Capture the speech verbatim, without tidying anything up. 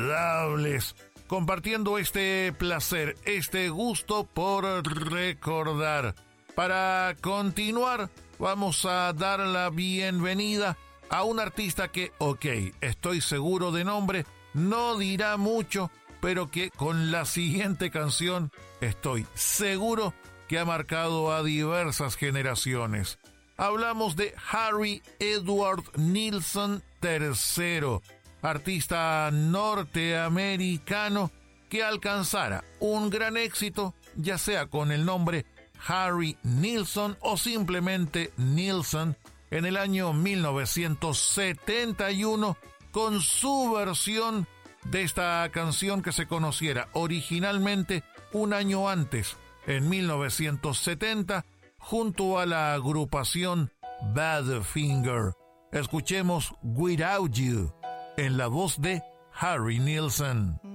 agradables, compartiendo este placer, este gusto por recordar. Para continuar, vamos a dar la bienvenida a un artista que, ok, estoy seguro de nombre, no dirá mucho, pero que con la siguiente canción estoy seguro que ha marcado a diversas generaciones. Hablamos de Harry Edward Nilsson tercero, artista norteamericano que alcanzara un gran éxito, ya sea con el nombre Harry Nilsson o simplemente Nilsson, en el año mil novecientos setenta y uno, con su versión de esta canción que se conociera originalmente un año antes, en mil novecientos setenta, junto a la agrupación Badfinger. Escuchemos Without You, en la voz de Harry Nilsson.